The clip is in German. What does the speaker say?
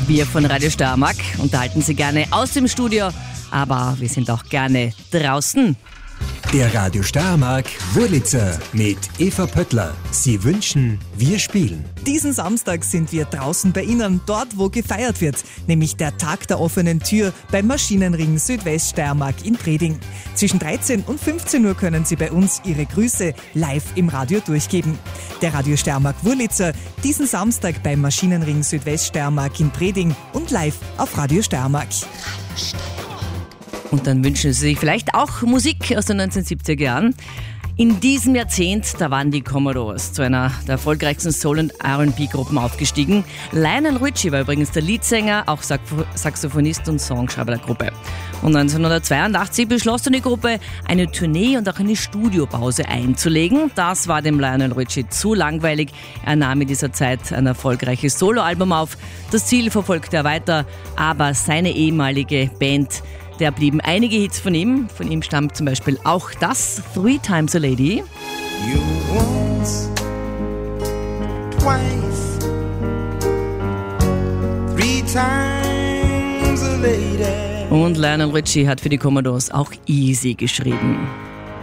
Wir von Radio Steiermark unterhalten Sie gerne aus dem Studio, aber wir sind auch gerne draußen. Der Radio Steiermark Wurlitzer mit Eva Pöttler. Sie wünschen, wir spielen. Diesen Samstag sind wir draußen bei Ihnen, dort wo gefeiert wird, nämlich der Tag der offenen Tür beim Maschinenring Südweststeiermark in Preding. Zwischen 13 und 15 Uhr können Sie bei uns Ihre Grüße live im Radio durchgeben. Der Radio Steiermark Wurlitzer diesen Samstag beim Maschinenring Südweststeiermark in Preding und live auf Radio Steiermark. Und dann wünschen Sie sich vielleicht auch Musik aus den 1970er Jahren. In diesem Jahrzehnt, da waren die Commodores zu einer der erfolgreichsten Soul- und R&B-Gruppen aufgestiegen. Lionel Richie war übrigens der Leadsänger, auch Saxophonist und Songschreiber der Gruppe. Und 1982 beschloss dann die Gruppe, eine Tournee und auch eine Studiopause einzulegen. Das war dem Lionel Richie zu langweilig. Er nahm in dieser Zeit ein erfolgreiches Soloalbum auf. Das Ziel verfolgte er weiter, aber seine ehemalige Band, da blieben einige Hits von ihm. Von ihm stammt zum Beispiel auch das Three Times a Lady. You once, twice, three times a lady. Und Lionel Richie hat für die Commodores auch Easy geschrieben.